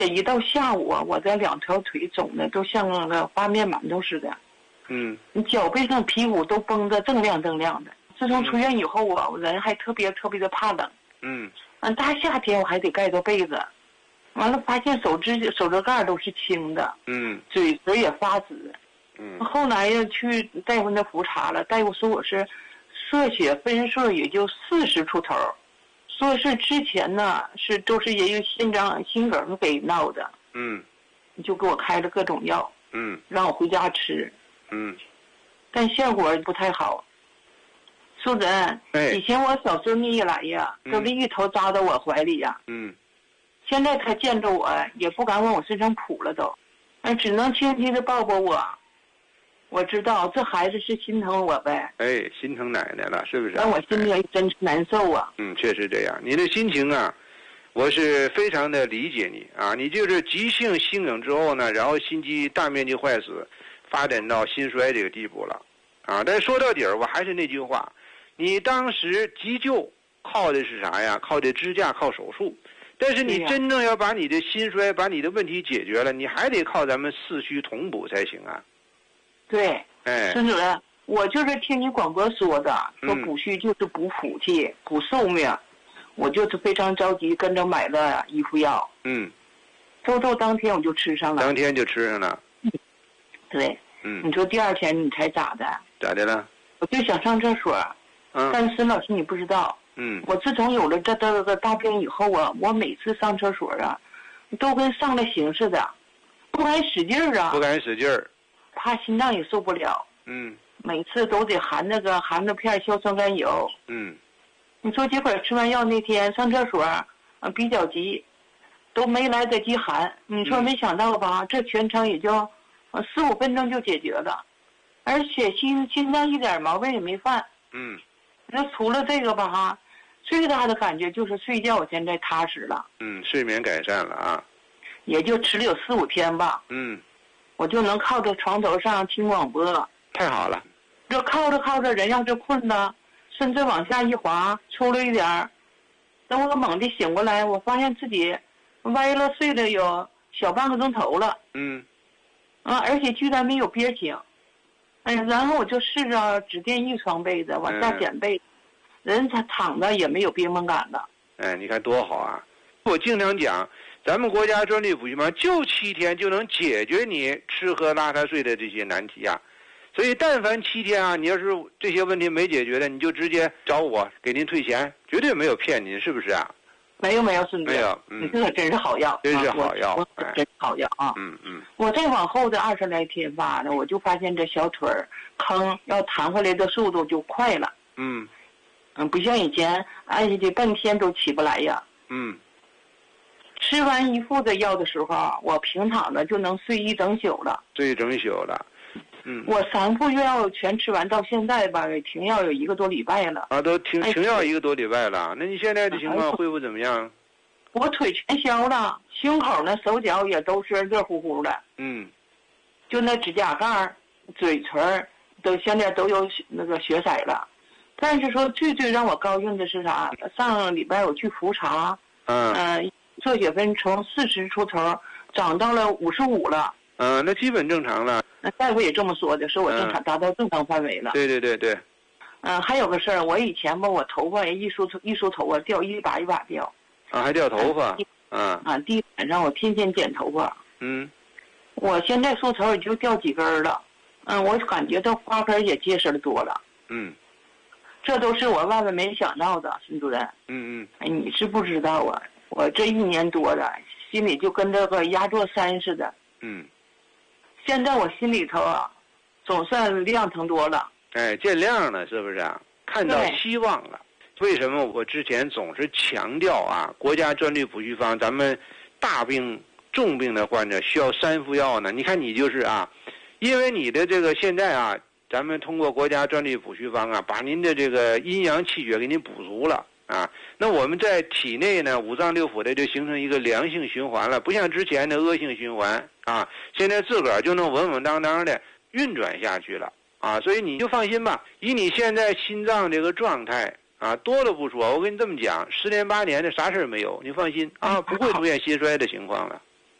这一到下午啊，我这两条腿肿的都像个发面馒头似的。你脚背上皮骨都绷得锃亮锃亮的。自从出院以后啊，我人还特别的怕冷。大夏天我还得盖着被子。完了，发现手指盖都是青的。嘴唇也发紫。后来呀，去大夫那复查了，大夫说我是射血分数也就40出头，说是之前呢都是因为心梗给闹的。就给我开了各种药。让我回家吃。但效果不太好。苏主任，以前我小孙女一来呀，都是一头扎到我怀里呀。现在他见着我也不敢往我身上扑了都，只能轻轻的抱抱我。我知道这孩子是心疼我呗。 心疼奶奶了，是不是？ 但我心里真是难受啊。 确实这样。你的心情啊，我是非常的理解你啊。你就是急性心梗之后呢，然后心肌大面积坏死，发展到心衰这个地步了啊。但是说到底儿，我还是那句话，你当时急救靠的是啥呀？靠的支架，靠手术。但是你真正要把你的心衰、把你的问题解决了，你还得靠咱们四虚同补才行啊。 对，孙主任，我就是听你广播说的，说补虚就是补福气、补寿命，我就是非常着急，跟着买了一副药。周当天我就吃上了。当天就吃上了。对。你说第二天你才咋的？ 咋的了？ 我就想上厕所。但是孙老师你不知道。我自从有了这个大病以后啊，我每次上厕所啊，都跟上了刑似的，不敢使劲儿啊。 不敢使劲儿。 怕心脏也受不了。每次都得含着片硝酸甘油。你说结果吃完药那天上厕所比较急，都没来得及含。你说没想到吧？这全程也就4-5分钟就解决了，而且心脏一点毛病也没犯。那除了这个吧最大的感觉就是睡觉我现在踏实了。睡眠改善了啊。也就吃了有4-5天吧。我就能靠着床头上听广播。 太好了。 这靠着人要是困了，甚至往下一滑，出了一点儿，等我猛地醒过来，我发现自己歪了睡了有小半个钟头了。而且居然没有憋醒。然后我就试着只垫一床被子往下捡被子，人他躺着也没有憋闷感了。 你看多好啊！我经常讲，咱们国家专利补虚方就7天就能解决你吃喝拉撒睡的这些难题啊。所以但凡7天啊，你要是这些问题没解决的，你就直接找我给您退钱，绝对没有骗您，是不是啊？ 没有，孙主任，没有。你这个真是好药， 真是好药， 真好药啊！我再往后的20来天吧，我就发现这小腿坑要弹回来的速度就快了。不像以前按下去半天都起不来呀。吃完一副的药的时候，我平躺着就能睡一整宿了。 睡一整宿了。 我3副药全吃完，到现在吧，停药有1个多礼拜了。 都停药1个多礼拜了。那你现在的情况恢复怎么样？ 我腿全消了，胸口呢、手脚也都是热乎乎的。就那指甲盖、嘴唇都现在都有那个血色了。但是说最让我高兴的是啥？上礼拜我去复查，射血分从40出头涨到了55了。 那基本正常了。 那大夫也这么说的，说我正常达到正常范围了。 对。 还有个事儿，我以前吧，我头发一梳头发掉一把掉。 还掉头发。 第一晚上我天天剪头发。我现在梳头也就掉几根了。我感觉到花根也结实的多了。这都是我万万没想到的，孙主任。你是不知道啊，我这1年多了，心里就跟这个压座山似的。现在我心里头总算亮堂多了。 见亮了，是不是啊？看到希望了。为什么我之前总是强调国家专利补虚方，咱们大病重病的患者需要3副药呢？你看你就是因为你的这个现在咱们通过国家专利补虚方把您的这个阴阳气血给您补足了那我们在体内呢5脏6腑的就形成一个良性循环了，不像之前的恶性循环现在自个儿就能稳稳当当的运转下去了所以你就放心吧，以你现在心脏这个状态多了不说，我跟你这么讲，10年8年的啥事儿没有，你放心不会出现心衰的情况了。